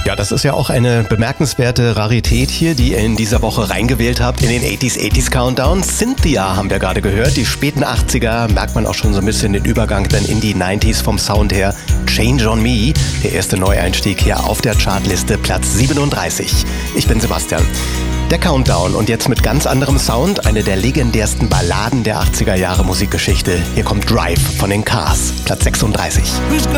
Ja, das ist ja auch eine bemerkenswerte Rarität hier, die ihr in dieser Woche reingewählt habt in den 80s Countdown. Cynthia haben wir gerade gehört, die späten 80er, merkt man auch schon so ein bisschen den Übergang dann in die 90s vom Sound her. Change on Me, der erste Neueinstieg hier auf der Chartliste, Platz 37. Ich bin Sebastian. Der Countdown und jetzt mit ganz anderem Sound, eine der legendärsten Balladen der 80er Jahre Musikgeschichte. Hier kommt Drive von den Cars, Platz 36.